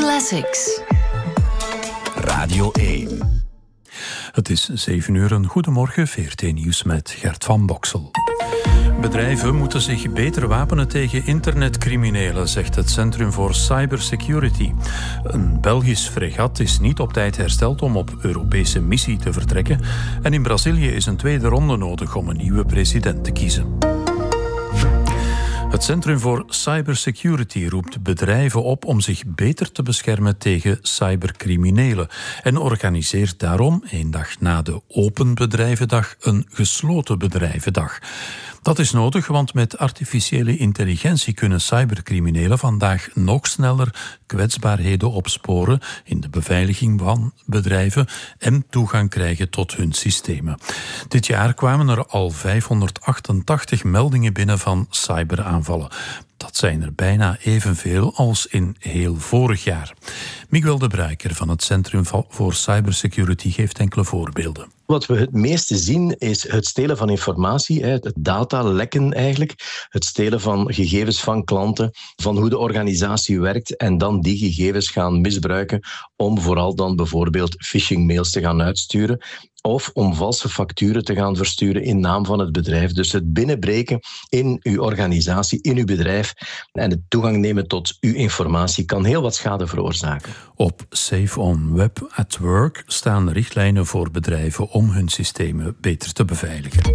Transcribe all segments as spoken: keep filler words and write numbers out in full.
Classics. Radio één. Het is zeven uur, een goedemorgen, V R T Nieuws met Gert van Boksel. Bedrijven moeten zich beter wapenen tegen internetcriminelen, zegt het Centrum voor Cybersecurity. Een Belgisch fregat is niet op tijd hersteld om op Europese missie te vertrekken. En in Brazilië is een tweede ronde nodig om een nieuwe president te kiezen. Het Centrum voor Cybersecurity roept bedrijven op om zich beter te beschermen tegen cybercriminelen en organiseert daarom, één dag na de Open Bedrijvendag, een gesloten bedrijvendag. Dat is nodig, want met artificiële intelligentie kunnen cybercriminelen vandaag nog sneller kwetsbaarheden opsporen in de beveiliging van bedrijven en toegang krijgen tot hun systemen. Dit jaar kwamen er al vijfhonderdachtentachtig meldingen binnen van cyberaanvallen. Dat zijn er bijna evenveel als in heel vorig jaar. Miguel de Bruiker van het Centrum voor Cybersecurity geeft enkele voorbeelden. Wat we het meeste zien is het stelen van informatie, het datalekken eigenlijk, het stelen van gegevens van klanten, van hoe de organisatie werkt en dan die gegevens gaan misbruiken om vooral dan bijvoorbeeld phishing-mails te gaan uitsturen of om valse facturen te gaan versturen in naam van het bedrijf. Dus het binnenbreken in uw organisatie, in uw bedrijf en het toegang nemen tot uw informatie kan heel wat schade veroorzaken. Op Safe on Web at Work staan richtlijnen voor bedrijven om hun systemen beter te beveiligen.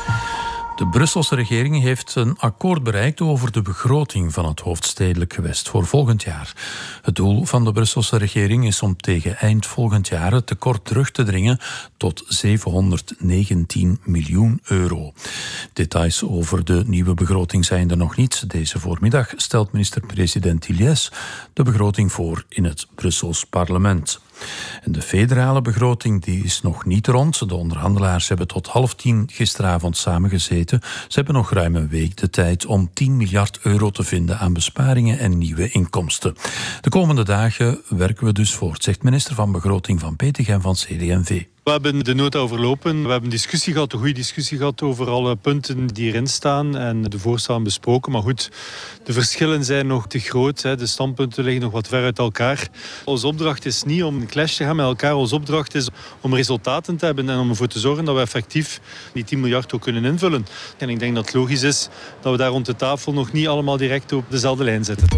De Brusselse regering heeft een akkoord bereikt over de begroting van het hoofdstedelijk gewest voor volgend jaar. Het doel van de Brusselse regering is om tegen eind volgend jaar het tekort terug te dringen tot zevenhonderdnegentien miljoen euro. Details over de nieuwe begroting zijn er nog niet. Deze voormiddag stelt minister-president Tilliès de begroting voor in het Brussels parlement. En de federale begroting die is nog niet rond. De onderhandelaars hebben tot half tien gisteravond samengezeten. Ze hebben nog ruim een week de tijd om tien miljard euro te vinden aan besparingen en nieuwe inkomsten. De komende dagen werken we dus voort, zegt minister van Begroting Van Petegem van C D en V. We hebben de nota overlopen. We hebben discussie gehad, een goede discussie gehad over alle punten die erin staan en de voorstellen besproken. Maar goed, de verschillen zijn nog te groot. Hè. De standpunten liggen nog wat ver uit elkaar. Onze opdracht is niet om een clash te gaan met elkaar. Onze opdracht is om resultaten te hebben en om ervoor te zorgen dat we effectief die tien miljard ook kunnen invullen. En ik denk dat het logisch is dat we daar rond de tafel nog niet allemaal direct op dezelfde lijn zitten.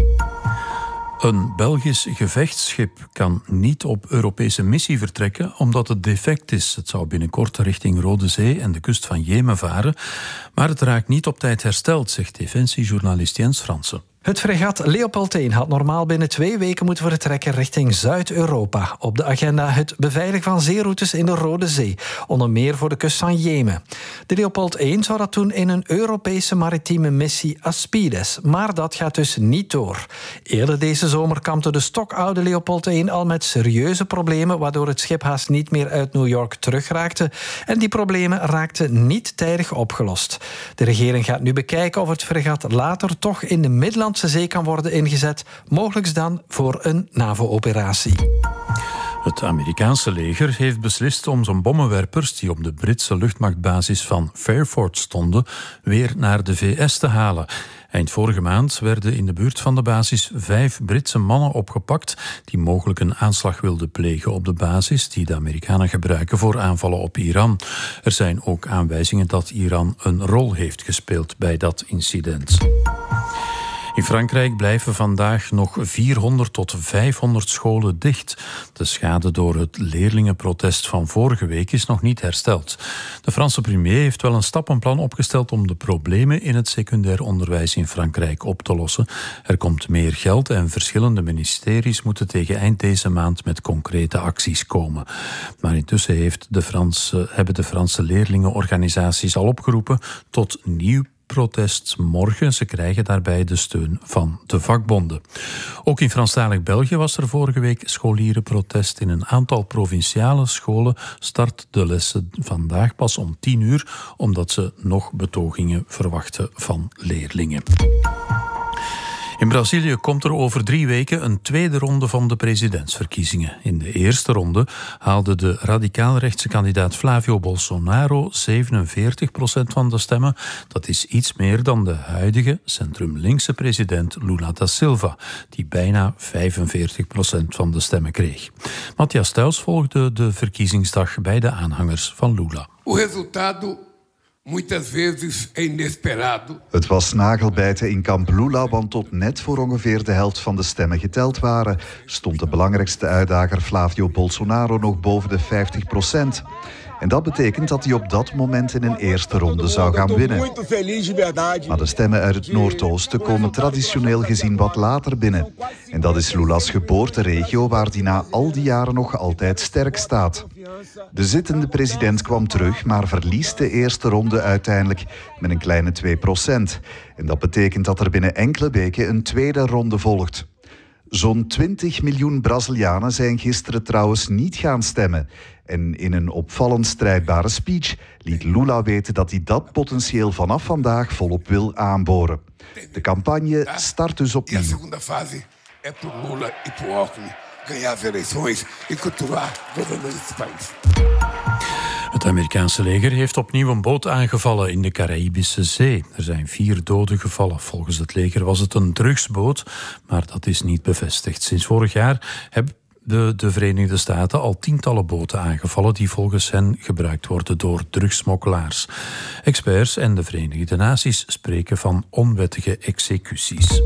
Een Belgisch gevechtsschip kan niet op Europese missie vertrekken omdat het defect is. Het zou binnenkort richting Rode Zee en de kust van Jemen varen. Maar het raakt niet op tijd hersteld, zegt defensiejournalist Jens Fransen. Het fregat Leopold één had normaal binnen twee weken moeten vertrekken richting Zuid-Europa. Op de agenda het beveiligen van zeeroutes in de Rode Zee, onder meer voor de kust van Jemen. De Leopold één zou dat doen in een Europese maritieme missie Aspides, maar dat gaat dus niet door. Eerder deze zomer kampte de stokoude Leopold één al met serieuze problemen, waardoor het schip haast niet meer uit New York terugraakte. En die problemen raakten niet tijdig opgelost. De regering gaat nu bekijken of het fregat later toch in de Middellandse Zee kan worden ingezet, mogelijk dan voor een NAVO-operatie. Het Amerikaanse leger heeft beslist om zijn bommenwerpers die op de Britse luchtmachtbasis van Fairford stonden weer naar de V S te halen. Eind vorige maand werden in de buurt van de basis vijf Britse mannen opgepakt die mogelijk een aanslag wilden plegen op de basis die de Amerikanen gebruiken voor aanvallen op Iran. Er zijn ook aanwijzingen dat Iran een rol heeft gespeeld bij dat incident. In Frankrijk blijven vandaag nog vierhonderd tot vijfhonderd scholen dicht. De schade door het leerlingenprotest van vorige week is nog niet hersteld. De Franse premier heeft wel een stappenplan opgesteld om de problemen in het secundair onderwijs in Frankrijk op te lossen. Er komt meer geld en verschillende ministeries moeten tegen eind deze maand met concrete acties komen. Maar intussen heeft de Franse, hebben de Franse leerlingenorganisaties al opgeroepen tot nieuw protest morgen. Ze krijgen daarbij de steun van de vakbonden. Ook in Franstalig België was er vorige week scholierenprotest. In een aantal provinciale scholen start de lessen vandaag pas om tien uur, omdat ze nog betogingen verwachten van leerlingen. In Brazilië komt er over drie weken een tweede ronde van de presidentsverkiezingen. In de eerste ronde haalde de radicaal-rechtse kandidaat Flávio Bolsonaro zevenenveertig procent van de stemmen. Dat is iets meer dan de huidige centrum-linkse president Lula da Silva, die bijna vijfenveertig procent van de stemmen kreeg. Matthias Thuis volgde de verkiezingsdag bij de aanhangers van Lula. O resultado muitas vezes é inesperado. Het was nagelbijten in kamp Lula, want tot net voor ongeveer de helft van de stemmen geteld waren, stond de belangrijkste uitdager Flávio Bolsonaro nog boven de vijftig procent. En dat betekent dat hij op dat moment in een eerste ronde zou gaan winnen. Maar de stemmen uit het Noordoosten komen traditioneel gezien wat later binnen. En dat is Lula's geboorteregio, waar hij na al die jaren nog altijd sterk staat. De zittende president kwam terug, maar verliest de eerste ronde uiteindelijk met een kleine twee procent. En dat betekent dat er binnen enkele weken een tweede ronde volgt. Zo'n twintig miljoen Brazilianen zijn gisteren trouwens niet gaan stemmen. En in een opvallend strijdbare speech liet Lula weten dat hij dat potentieel vanaf vandaag volop wil aanboren. De campagne start dus opnieuw. De segunda fase é pro Lula e pro Alckmin ganhar as eleições e continuar governando esse país. Het Amerikaanse leger heeft opnieuw een boot aangevallen in de Caraïbische Zee. Er zijn vier doden gevallen. Volgens het leger was het een drugsboot, maar dat is niet bevestigd. Sinds vorig jaar hebben de, de Verenigde Staten al tientallen boten aangevallen die volgens hen gebruikt worden door drugssmokkelaars. Experts en de Verenigde Naties spreken van onwettige executies.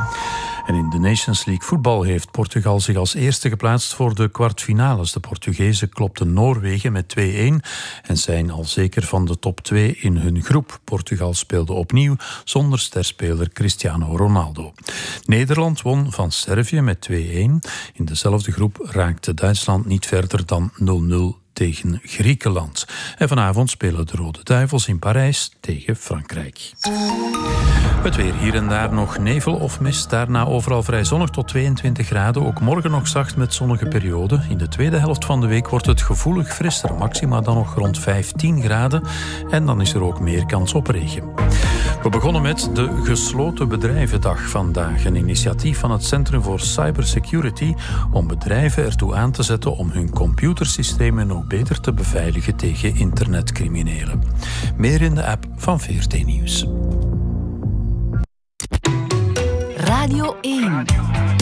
En in de Nations League voetbal heeft Portugal zich als eerste geplaatst voor de kwartfinales. De Portugezen klopten Noorwegen met twee-een en zijn al zeker van de top twee in hun groep. Portugal speelde opnieuw zonder sterspeler Cristiano Ronaldo. Nederland won van Servië met twee-een. In dezelfde groep raakte Duitsland niet verder dan nul nul tegen Griekenland. En vanavond spelen de Rode Duivels in Parijs tegen Frankrijk. Het weer, hier en daar nog nevel of mist. Daarna overal vrij zonnig tot tweeëntwintig graden. Ook morgen nog zacht met zonnige perioden. In de tweede helft van de week wordt het gevoelig frisser. Maxima dan nog rond vijftien graden. En dan is er ook meer kans op regen. We begonnen met de Gesloten Bedrijvendag vandaag. Een initiatief van het Centrum voor Cybersecurity om bedrijven ertoe aan te zetten om hun computersystemen nog beter te beveiligen tegen internetcriminelen. Meer in de app van V R T Nieuws. Radio één.